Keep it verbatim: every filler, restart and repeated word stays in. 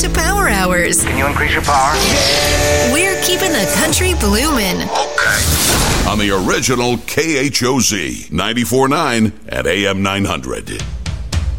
to Power Hours. Can you increase your power? We're keeping the country bloomin'. Okay. On the original K H O Z, ninety-four point nine at A M nine hundred.